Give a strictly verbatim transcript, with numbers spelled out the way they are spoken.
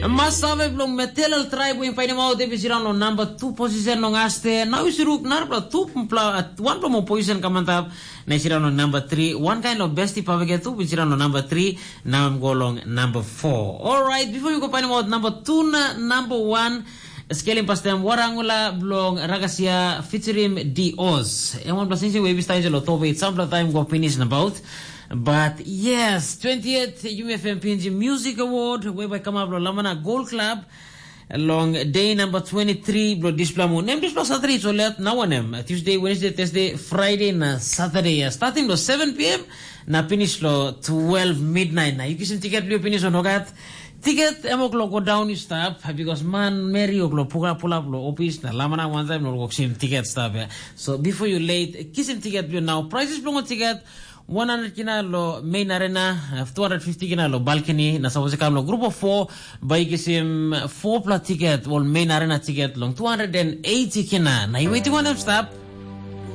Mas sabe blong metel try bu impay mo de bisirang no number two position no ngaste. Now isiruk nar pla two pla one pla mo position kamantap. Na isirang no number three. One kind of bestie pavage two bisirang no number three. Now I'm go along number four. All right. Before you go pay mo number two na number one. Scaling pastem warangula blong ragasia featuring D Oz. Ewan plasinsi we bista iselo tobe it's some time go finish about. But yes, twentieth U F M P N G Music Award whereby come up Lamana Gold Club along day number twenty-three blo display mo nem display Saturday so let now them Tuesday, Wednesday, Thursday, Friday na Saturday starting lo seven p m na finish lo twelve midnight na you can ticket blo finish on hogat ticket emok lo go down you stop because man Mary oglo puga pull up lo office na lamana one time no go sim ticket stop yeah. So before you late kisim ticket blo now prices blo ticket one hundred kina lo main arena, two hundred fifty kina lo balcony, na sa kam lo group of four, by kisim four pla ticket, or main arena ticket long two hundred eighty kina. Na you waiting on them stop.